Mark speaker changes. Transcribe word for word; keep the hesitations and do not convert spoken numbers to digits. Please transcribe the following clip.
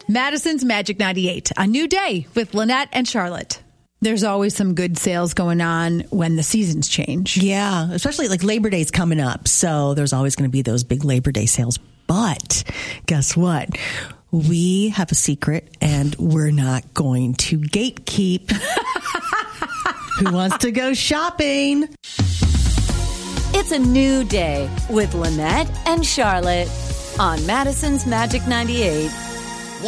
Speaker 1: Madison's Magic ninety-eight, a new day with Lynette and Charlotte. There's always some good sales going on when the seasons change.
Speaker 2: Yeah, especially like Labor Day's coming up. So there's always going to be those big Labor Day sales. But guess what? We have a secret and we're not going to gatekeep. Who wants to go shopping?
Speaker 3: It's a new day with Lynette and Charlotte on Madison's Magic ninety-eight.